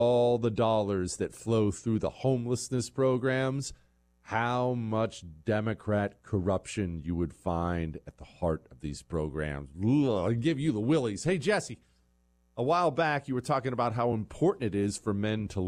all the dollars that flow through the homelessness programs, how much Democrat corruption you would find at the heart of these programs. Ugh, I give you the willies. Hey, Jesse, a while back you were talking about how important it is for men to